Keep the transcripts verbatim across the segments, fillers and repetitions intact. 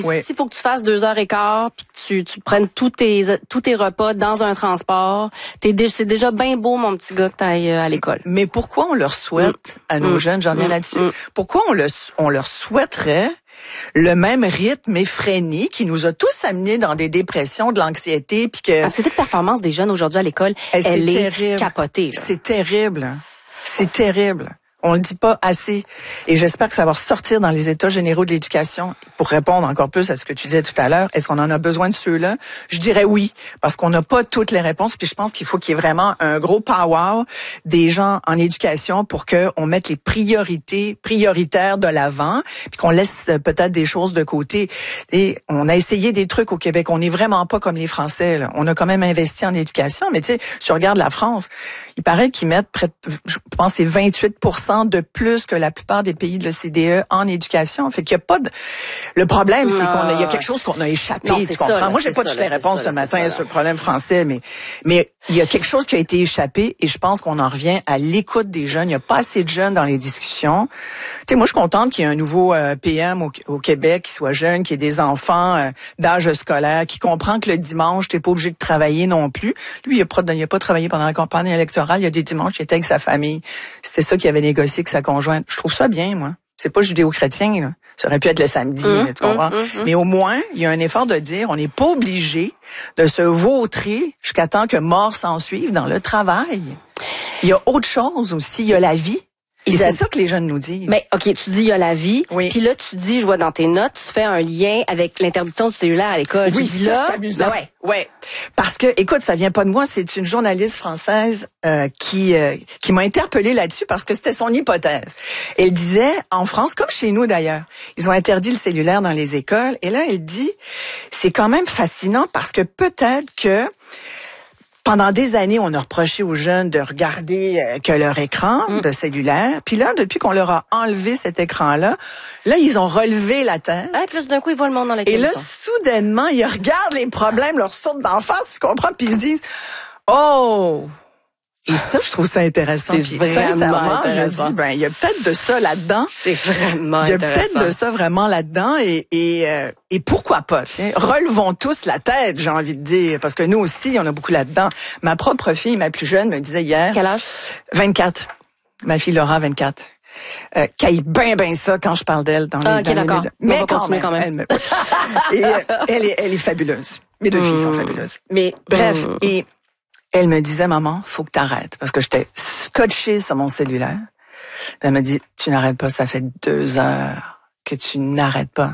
Oui. S'il faut que tu fasses deux heures et quart, puis que tu, tu prennes tous tes, tous tes repas dans un transport, t'es dé- c'est déjà bien beau, mon petit gars, que t'ailles à l'école. Mais pourquoi on leur souhaite mmh. à nos mmh. jeunes, j'en viens mmh. là-dessus, mmh. pourquoi on, le, on leur souhaiterait le même rythme effréné qui nous a tous amenés dans des dépressions, de l'anxiété, puis que... La société de performance des jeunes aujourd'hui à l'école, elle, elle est terrible. capotée. Là. C'est terrible. C'est terrible. On le dit pas assez. Et j'espère que ça va ressortir dans les états généraux de l'éducation pour répondre encore plus à ce que tu disais tout à l'heure. Est-ce qu'on en a besoin de ceux-là? Je dirais oui, parce qu'on n'a pas toutes les réponses. Puis je pense qu'il faut qu'il y ait vraiment un gros power des gens en éducation pour qu'on mette les priorités prioritaires de l'avant, puis qu'on laisse peut-être des choses de côté. Et on a essayé des trucs au Québec. On n'est vraiment pas comme les Français, là. On a quand même investi en éducation. Mais tu sais, si tu regardes la France, il paraît qu'ils mettent près de, je pense, c'est vingt-huit pour cent de plus que la plupart des pays de l'O C D E en éducation. Fait qu'il y a pas de... Le problème, c'est qu'on a, il y a quelque chose qu'on a échappé, non, tu comprends? Ça, là, Moi, j'ai pas ça, toutes là, les réponses ça, ce là, matin ça, sur le problème français, mais, mais il y a quelque chose qui a été échappé et je pense qu'on en revient à l'écoute des jeunes. Il y a pas assez de jeunes dans les discussions. Tu sais, moi, je suis contente qu'il y ait un nouveau euh, P M au, au Québec qui soit jeune, qui ait des enfants euh, d'âge scolaire, qui comprend que le dimanche, t'es pas obligé de travailler non plus. Lui, il a pas, il a pas travaillé pendant la campagne électorale. Il y a des dimanches, il était avec sa famille. C'était ça qu'il avait négocié avec sa conjointe. Je trouve ça bien, moi. C'est pas judéo-chrétien, là. Ça aurait pu être le samedi, mmh, tu comprends? Mmh, mmh. Mais au moins, il y a un effort de dire, on n'est pas obligé de se vautrer jusqu'à temps que mort s'en suive dans le travail. Il y a autre chose aussi, il y a la vie. Et c'est ça que les jeunes nous disent. Mais OK, tu dis il y a la vie, oui. Puis là tu dis, je vois dans tes notes, tu fais un lien avec l'interdiction du cellulaire à l'école. Oui, tu dis ça, là, c'est amusant. Ben ouais. ouais. Parce que écoute, ça vient pas de moi, c'est une journaliste française euh, qui euh, qui m'a interpellée là-dessus parce que c'était son hypothèse. Elle disait en France, comme chez nous d'ailleurs, ils ont interdit le cellulaire dans les écoles et là elle dit c'est quand même fascinant parce que peut-être que pendant des années, on a reproché aux jeunes de regarder euh, que leur écran mm. de cellulaire. Puis là, depuis qu'on leur a enlevé cet écran-là, là, ils ont relevé la tête. Ah, puis d'un coup, ils voient le monde dans lequel Et là, ils sont. soudainement, ils regardent les problèmes, leur sautent d'en face, tu comprends? Puis ils se disent, oh! Et ça, je trouve ça intéressant. C'est Puis, vraiment intéressant. Je me dis, ben, il y a peut-être de ça là-dedans. C'est vraiment Il y a intéressant. peut-être de ça vraiment là-dedans. Et, et, euh, et pourquoi pas, tiens, relevons tous la tête, j'ai envie de dire. Parce que nous aussi, on a beaucoup là-dedans. Ma propre fille, ma plus jeune, me disait hier. Quel âge? vingt-quatre. Ma fille Laura, vingt-quatre. Euh, qu'elle bien ben ça quand je parle d'elle dans les, ah, okay, dans d'accord. les médias. Mais quand même, quand même. Elle, me... et, euh, elle, est, elle est fabuleuse. Mes deux mmh. filles sont fabuleuses. Mais bref, mmh. et elle me disait, maman, faut que t'arrêtes. Parce que j'étais scotchée sur mon cellulaire. Elle m'a dit, tu n'arrêtes pas, ça fait deux heures que tu n'arrêtes pas.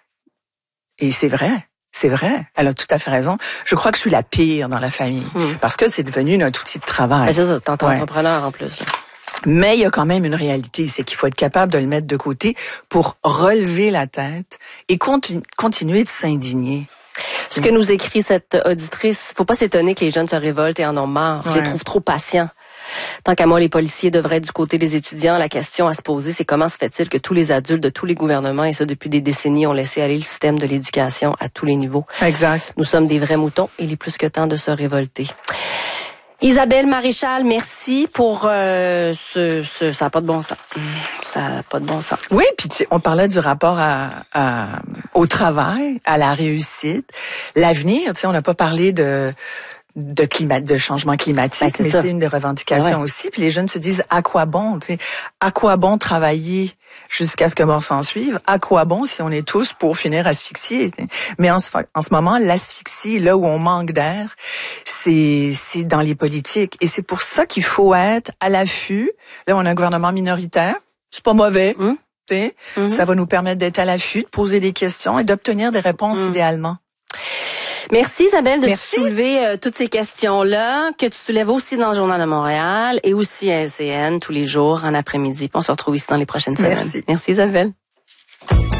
Et c'est vrai. C'est vrai. Elle a tout à fait raison. Je crois que je suis la pire dans la famille. Mmh. Parce que c'est devenu notre outil de travail. Ben c'est ça, t'es ouais. entrepreneur en plus. Là. Mais il y a quand même une réalité, c'est qu'il faut être capable de le mettre de côté pour relever la tête et continu- continuer de s'indigner. Ce que nous écrit cette auditrice, faut pas s'étonner que les jeunes se révoltent et en ont marre. Je ouais. les trouve trop patients. Tant qu'à moi, les policiers devraient être du côté des étudiants. La question à se poser, c'est comment se fait-il que tous les adultes de tous les gouvernements, et ça depuis des décennies, ont laissé aller le système de l'éducation à tous les niveaux. Exact. Nous sommes des vrais moutons. Il est plus que temps de se révolter. Isabelle Maréchal, merci pour euh, ce, ce... Ça n'a pas de bon sens. Ça n'a pas de bon sens. Oui, puis tu, on parlait du rapport à, à, au travail, à la réussite, l'avenir. Tu sais, on n'a pas parlé de... de climat, de changement climatique, ben, c'est mais ça. C'est une des revendications ouais. aussi. Puis les jeunes se disent à quoi bon, tu sais, à quoi bon travailler jusqu'à ce que mort s'en suive? À quoi bon si on est tous pour finir asphyxiés? Mais en ce, en ce moment, l'asphyxie, là où on manque d'air, c'est c'est dans les politiques. Et c'est pour ça qu'il faut être à l'affût. Là, on a un gouvernement minoritaire. C'est pas mauvais. Mmh. Tu sais, mmh. Ça va nous permettre d'être à l'affût, de poser des questions et d'obtenir des réponses mmh. idéalement. Merci Isabelle de Merci. soulever euh, toutes ces questions-là, que tu soulèves aussi dans le Journal de Montréal et aussi à L C N tous les jours en après-midi. On se retrouve ici dans les prochaines Merci. semaines. Merci Isabelle.